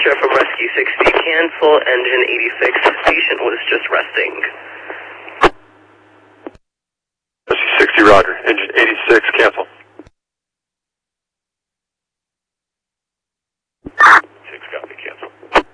departure from Rescue 60. Cancel engine 86. Patient was just resting. Rescue 60, roger. Engine 86, cancel.